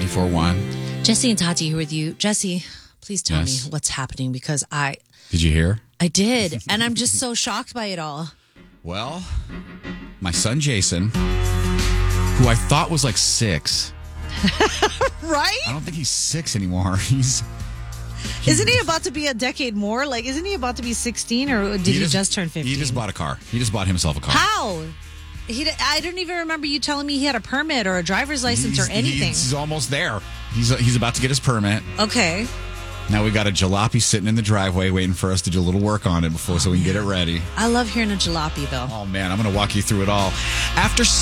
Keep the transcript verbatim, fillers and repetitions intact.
four one. Jesse and Tati here with you. Jesse, please tell Yes. me what's happening because I Did you hear? I did, and I'm just so shocked by it all. Well, my son Jason, who I thought was like six. Right? I don't think he's six anymore. He's Isn't he about to be a decade more? Like, isn't he about to be sixteen, or did he, just, turn fifteen? He just bought a car. He just bought himself a car. How? He, I don't even remember you telling me he had a permit or a driver's license He's- or anything. He's almost there. He's he's about to get his permit. Okay. Now we got a jalopy sitting in the driveway waiting for us to do a little work on it before so we can get it ready. I love hearing a jalopy, though. Oh, man, I'm going to walk you through it all. After